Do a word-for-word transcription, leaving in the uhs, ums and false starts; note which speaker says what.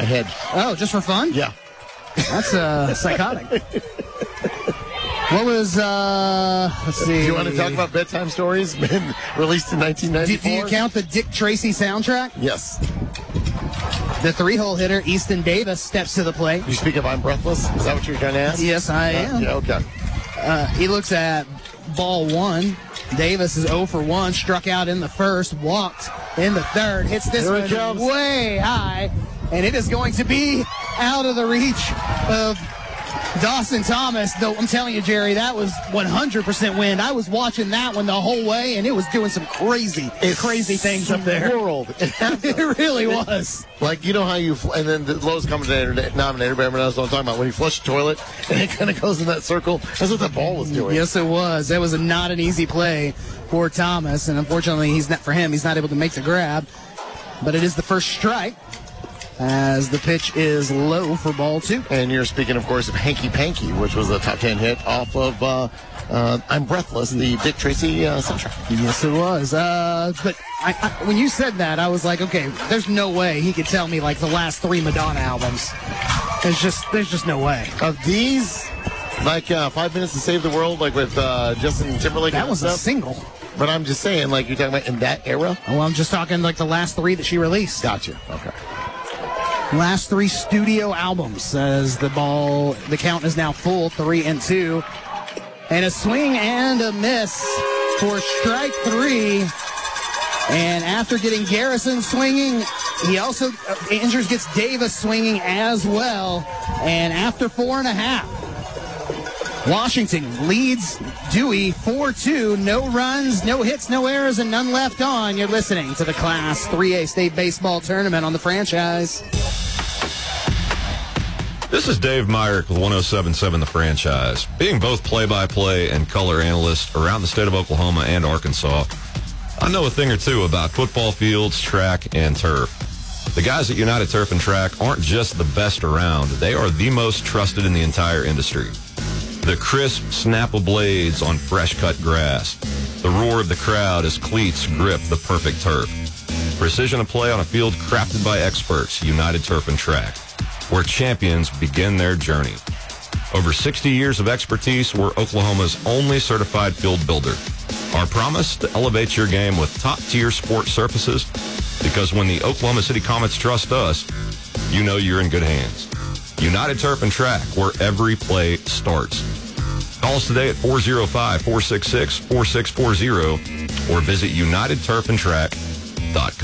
Speaker 1: hedged.
Speaker 2: Oh, just for fun?
Speaker 1: Yeah.
Speaker 2: That's uh, psychotic. What was, uh, let's see.
Speaker 1: Do you want to talk about bedtime stories been released in nineteen ninety-four?
Speaker 2: Do, do you count the Dick Tracy soundtrack?
Speaker 1: Yes.
Speaker 2: The three-hole hitter, Easton Davis, steps to the plate.
Speaker 1: You speak of I'm breathless? Is that what you're trying to ask?
Speaker 2: Yes, I
Speaker 1: uh,
Speaker 2: am.
Speaker 1: Yeah, okay.
Speaker 2: Uh, he looks at ball one. Davis is oh for one, struck out in the first, walked in the third, hits this
Speaker 1: Here it
Speaker 2: one
Speaker 1: comes.
Speaker 2: way high, and it is going to be out of the reach of Dawson Thomas. Though I'm telling you, Jerry, that was one hundred percent wind. I was watching that one the whole way, and it was doing some crazy,
Speaker 1: It's
Speaker 2: crazy things up there.
Speaker 1: Swirled.
Speaker 2: It really was.
Speaker 1: Like, you know how you, fl- and then the lowest common denominator, but everyone knows what I'm talking about, when you flush the toilet and it kind of goes in that circle. That's what that ball was doing.
Speaker 2: Yes, it was. That was a, not an easy play for Thomas, and unfortunately, he's not for him. He's not able to make the grab, but it is the first strike as the pitch is low for ball two.
Speaker 1: And you're speaking, of course, of Hanky Panky, which was a top ten hit off of uh, uh, I'm Breathless, the Dick Tracy uh, soundtrack.
Speaker 2: Yes, it was. Uh, but I, I, when you said that, I was like, okay, there's no way he could tell me like the last three Madonna albums. There's just, there's just no way.
Speaker 1: Of these, like uh, Five Minutes to Save the World, like with uh, Justin Timberlake.
Speaker 2: That
Speaker 1: and
Speaker 2: was a
Speaker 1: stuff.
Speaker 2: single.
Speaker 1: But I'm just saying, like you're talking about in that era.
Speaker 2: Well, I'm just talking like the last three that she released.
Speaker 1: Gotcha. Okay.
Speaker 2: Last three studio albums as the ball, the count is now full, three and two. And a swing and a miss for strike three. And after getting Garrison swinging, he also, uh, Andrews gets Davis swinging as well. And after four and a half, Washington leads Dewey four two. No runs, no hits, no errors, and none left on. You're listening to the Class three A State Baseball Tournament on the Franchise.
Speaker 3: This is Dave Myrick with one oh seven point seven The Franchise. Being both play-by-play and color analyst around the state of Oklahoma and Arkansas, I know a thing or two about football fields, track, and turf. The guys at United Turf and Track aren't just the best around. They are the most trusted in the entire industry. The crisp snap of blades on fresh-cut grass. The roar of the crowd as cleats grip the perfect turf. Precision of play on a field crafted by experts, United Turf and Track, where champions begin their journey. Over sixty years of expertise, we're Oklahoma's only certified field builder. Our promise to elevate your game with top-tier sport surfaces, because when the Oklahoma City Comets trust us, you know you're in good hands. United Turf and Track, where every play starts. Call us today at four oh five, four six six, four six four zero or visit united turf and track dot com.